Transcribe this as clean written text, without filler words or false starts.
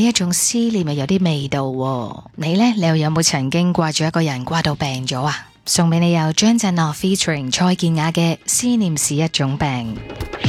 呢一種思念又有啲味道喎。你呢？你又有冇曾經掛住一個人掛到病咗啊？送俾你由張震岳 featuring 蔡健雅嘅《思念是一種病》。